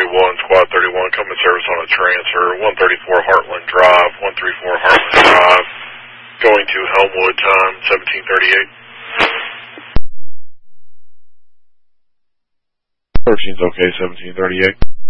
Squad 31, coming service on a transfer, 134 Heartland Drive, 134 Heartland Drive, going to Helmwood, time 17:38. 13's okay, 17:38.